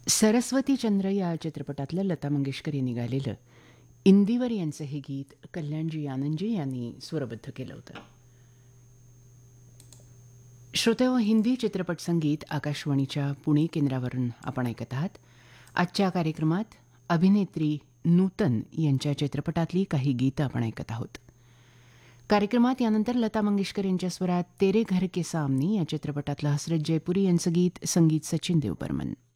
सरस्वती चंद्र या चित्रपटातलं लता मंगेशकर यांनी गायलेलं इंदिवर यांचं हे गीत कल्याणजी आनंदजी यांनी स्वरबद्ध केलं होतं. श्रोते, हिंदी चित्रपट संगीत आकाशवाणीच्या पुणे केंद्रावरून आपण ऐकत आहात. आजच्या कार्यक्रमात अभिनेत्री नूतन यांच्या चित्रपटातली काही गीतं आपण ऐकत आहोत. कार्यक्रमात यानंतर लता मंगेशकर यांच्या स्वरात तेरे घर के सामने या चित्रपटातलं हसरत जयपुरी यांचं गीत, संगीत सचिन देवबर्मन.